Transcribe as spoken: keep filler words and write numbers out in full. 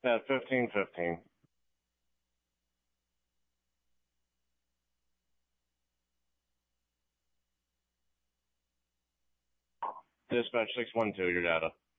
At fifteen fifteen. Dispatch six one two, your data.